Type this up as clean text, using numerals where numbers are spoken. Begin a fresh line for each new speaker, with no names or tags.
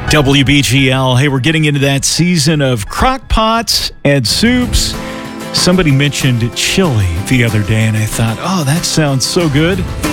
WBGL. Hey, we're getting into that season of crock pots and soups. Somebody mentioned chili the other day, and I thought, oh, that sounds so good.